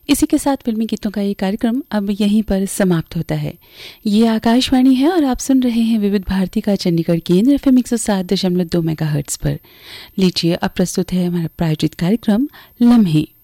इसी के साथ फिल्मी गीतों का ये कार्यक्रम अब यहीं पर समाप्त होता है। ये आकाशवाणी है और आप सुन रहे हैं विविध भारती का चंडीगढ़ केंद्र FM 107.2 मेगाहर्ट्ज पर। लीजिए अब प्रस्तुत है हमारा प्रायोजित कार्यक्रम लम्हे।